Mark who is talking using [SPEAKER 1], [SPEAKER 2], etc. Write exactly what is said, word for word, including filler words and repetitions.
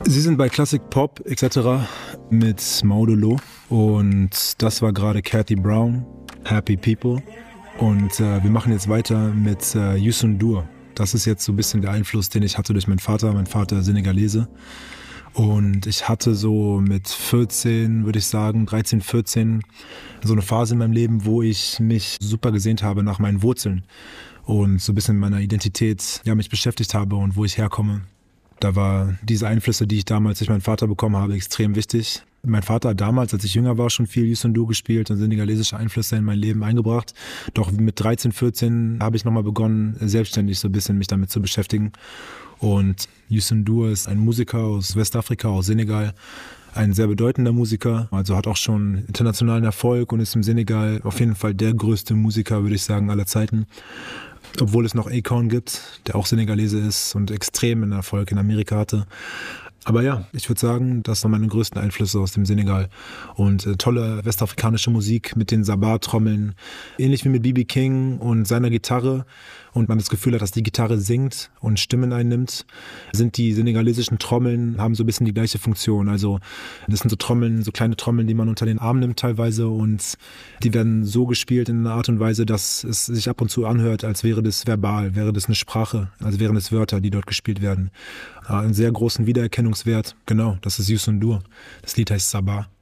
[SPEAKER 1] Sie sind bei Classic Pop et cetera mit Maudolo und das war gerade Cathy Brown, Happy People. Und äh, wir machen jetzt weiter mit äh, Youssou N'Dour. Das ist jetzt so ein bisschen der Einfluss, den ich hatte durch meinen Vater. Mein Vater Senegalese. Und ich hatte so mit vierzehn, würde ich sagen, dreizehn, vierzehn, so eine Phase in meinem Leben, wo ich mich super gesehnt habe nach meinen Wurzeln und so ein bisschen mit meiner Identität ja, mich beschäftigt habe und wo ich herkomme. Da war diese Einflüsse, die ich damals durch meinen Vater bekommen habe, extrem wichtig. Mein Vater hat damals, als ich jünger war, schon viel Youssou N'Dour gespielt und senegalesische Einflüsse in mein Leben eingebracht. Doch mit dreizehn, vierzehn habe ich nochmal begonnen, selbstständig so ein bisschen mich damit zu beschäftigen. Und Youssou N'Dour ist ein Musiker aus Westafrika, aus Senegal, ein sehr bedeutender Musiker, also hat auch schon internationalen Erfolg und ist im Senegal auf jeden Fall der größte Musiker, würde ich sagen, aller Zeiten. Obwohl es noch Akon gibt, der auch Senegalese ist und extremen Erfolg in Amerika hatte. Aber ja, ich würde sagen, das waren meine größten Einflüsse aus dem Senegal. Und äh, tolle westafrikanische Musik mit den Sabah-Trommeln, ähnlich wie mit B B King und seiner Gitarre. Und man das Gefühl hat, dass die Gitarre singt und Stimmen einnimmt, sind die senegalesischen Trommeln, haben so ein bisschen die gleiche Funktion. Also das sind so Trommeln, so kleine Trommeln, die man unter den Arm nimmt teilweise und die werden so gespielt in einer Art und Weise, dass es sich ab und zu anhört, als wäre das verbal, wäre das eine Sprache, als wären es Wörter, die dort gespielt werden. Einen sehr großen Wiedererkennungswert, genau, das ist Youssou N'Dour. Das Lied heißt Sabah.